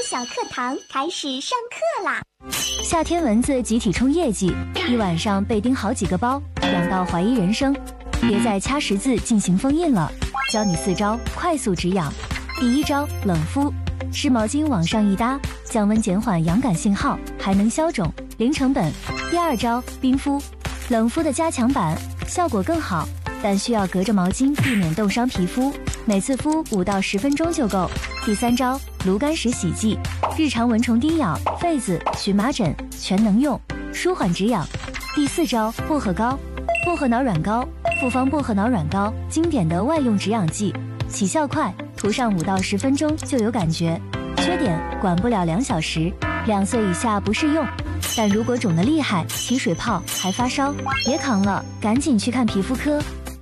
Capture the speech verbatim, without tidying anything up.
小课堂开始上课啦！ 夏天蚊子集体冲业绩，一晚上被叮好几个包，痒到怀疑人生。别再掐十字进行封印了，教你四招快速止痒。第一招，冷敷，湿毛巾往上一搭，降温减缓痒感信号，还能消肿，零成本。第二招，冰敷，冷敷的加强版，效果更好，但需要隔着毛巾避免冻伤皮肤，每次敷五到十分钟就够。第三招，炉甘石洗剂，日常蚊虫叮咬、痱子、荨麻疹全能用，舒缓止痒。第四招，薄荷膏，薄荷脑软膏，复方薄荷脑软膏，经典的外用止痒剂，起效快，涂上五到十分钟就有感觉。缺点，管不了两小时，两岁以下不适用。但如果肿得厉害、起水泡还发烧，别扛了，赶紧去看皮肤科。